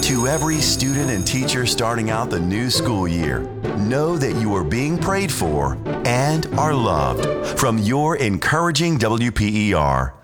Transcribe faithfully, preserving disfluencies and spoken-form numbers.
To every student and teacher starting out the new school year, know that you are being prayed for and are loved from your encouraging W P E R.